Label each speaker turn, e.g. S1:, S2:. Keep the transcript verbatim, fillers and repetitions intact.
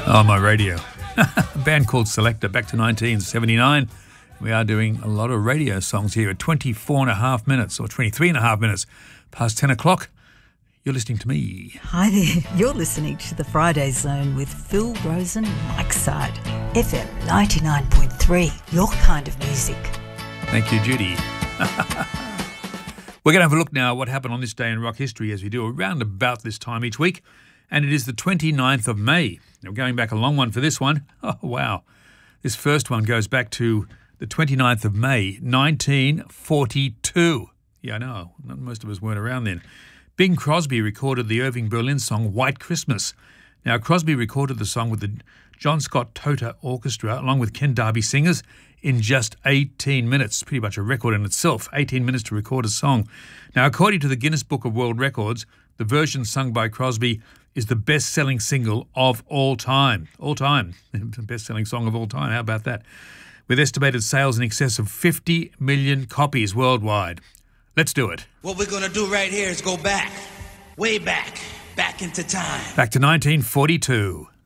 S1: on my radio. A band called Selector, back to nineteen seventy-nine. We are doing a lot of radio songs here at twenty-four and a half minutes or twenty-three and a half minutes past ten o'clock. You're listening to me.
S2: Hi there. You're listening to the Friday Zone with Phil Rosen, Mike Side. F M ninety-nine point three, your kind of music.
S1: Thank you, Judy. We're going to have a look now at what happened on this day in rock history, as we do around about this time each week. And it is the twenty-ninth of May. Now, we're going back a long one for this one. Oh, wow. This first one goes back to the twenty-ninth of May, nineteen forty-two. Yeah, I know. Most of us weren't around then. Bing Crosby recorded the Irving Berlin song White Christmas. Now, Crosby recorded the song with the John Scott Tota Orchestra along with Ken Darby singers in just eighteen minutes. Pretty much a record in itself, eighteen minutes to record a song. Now, according to the Guinness Book of World Records, the version sung by Crosby is the best-selling single of all time. All time. Best-selling song of all time. How about that? With estimated sales in excess of fifty million copies worldwide. Let's do it.
S3: What we're going to do right here is go back, way back, back into time.
S1: Back to nineteen forty-two.